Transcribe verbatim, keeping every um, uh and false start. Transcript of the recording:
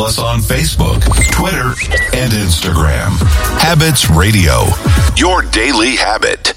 us on Facebook, Twitter, and Instagram. Habits Radio, your daily habit.